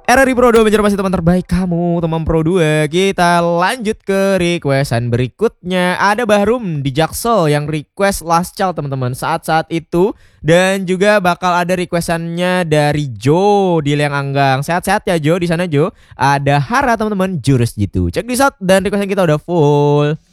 RRI Pro 2 menjadi masih teman terbaik kamu, teman Pro 2. Kita lanjut ke requestan berikutnya. Ada Bahrum di Jaksel yang request Last Child teman-teman saat-saat itu. Dan juga bakal ada requestannya dari Jo di Liang Anggang. Sehat-sehat ya Jo di sana Jo. Ada Hara teman-teman, jurus gitu. Cek di shot dan requestan kita udah full.